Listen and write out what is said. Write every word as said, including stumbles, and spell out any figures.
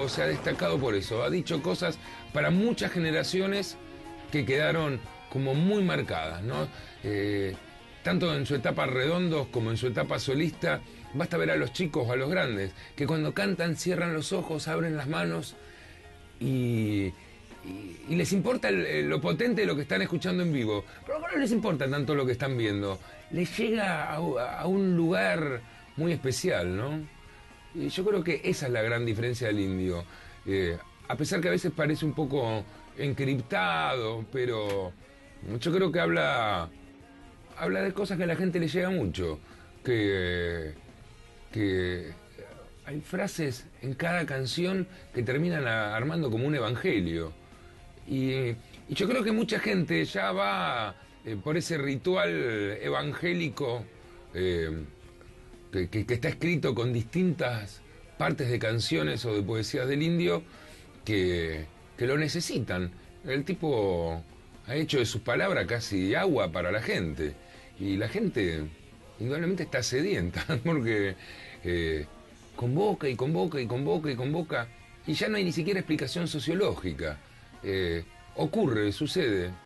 Indio se ha destacado por eso, ha dicho cosas para muchas generaciones que quedaron como muy marcadas, ¿no? Eh, tanto en su etapa Redondos como en su etapa solista, basta ver a los chicos o a los grandes, que cuando cantan cierran los ojos, abren las manos y, y, y les importa el, lo potente de lo que están escuchando en vivo, pero no les importa tanto lo que están viendo, les llega a, a un lugar muy especial, ¿no? Y yo creo que esa es la gran diferencia del Indio, eh, a pesar que a veces parece un poco encriptado, pero yo creo que habla, habla de cosas que a la gente le llega mucho, que, que hay frases en cada canción que terminan a, armando como un evangelio. Y, y yo creo que mucha gente ya va eh, por ese ritual evangélico eh, que, que, que está escrito con distintas partes de canciones o de poesías del Indio que, que lo necesitan. El tipo ha hecho de sus palabras casi agua para la gente. Y la gente indudablemente está sedienta porque eh, convoca y convoca y convoca y convoca y ya no hay ni siquiera explicación sociológica. Eh, ocurre, sucede.